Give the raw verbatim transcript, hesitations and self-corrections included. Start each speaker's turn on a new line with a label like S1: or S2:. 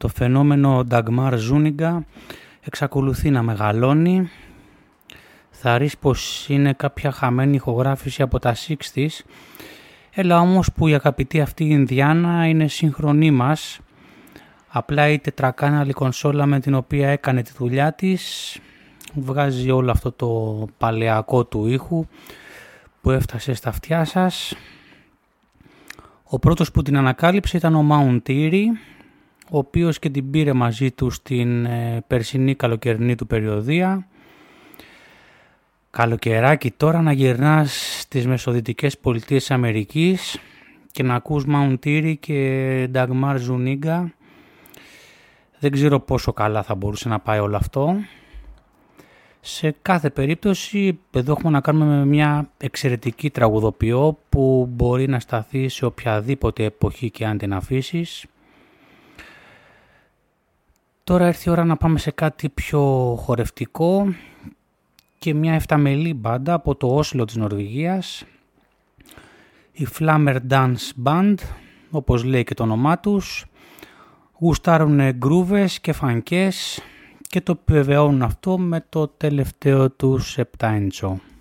S1: το φαινόμενο Dagmar Zuniga εξακολουθεί να μεγαλώνει. Θα ρίξει πως είναι κάποια χαμένη ηχογράφηση από τα εξήντα. Έλα όμως που η αγαπητή αυτή η Ινδιάνα είναι σύγχρονή μας. Απλά η τετρακάναλη κονσόλα με την οποία έκανε τη δουλειά της βγάζει όλο αυτό το παλαιακό του ήχου που έφτασε στα αυτιά σας. Ο πρώτος που την ανακάλυψε ήταν ο Mount Eerie, ο οποίος και την πήρε μαζί του στην ε, περσινή καλοκαιρινή του περιοδία. Καλοκαιράκι τώρα να γυρνάς στις μεσοδυτικές πολιτείες Αμερικής και να ακούς Mount Eerie και Dagmar Zuniga. Δεν ξέρω πόσο καλά θα μπορούσε να πάει όλο αυτό. Σε κάθε περίπτωση, εδώ έχουμε να κάνουμε με μια εξαιρετική τραγουδοποιό που μπορεί να σταθεί σε οποιαδήποτε εποχή και αν την αφήσεις. Τώρα έρθει η ώρα να πάμε σε κάτι πιο χορευτικό και μια εφταμελή μπάντα από το Όσλο της Νορβηγίας. Η Flammer Dance Band, όπως λέει και το όνομά τους, γουστάρουν γκρούβες και φανκές και το επιβεβαιώνουν αυτό με το τελευταίο τους επτά ίντσο.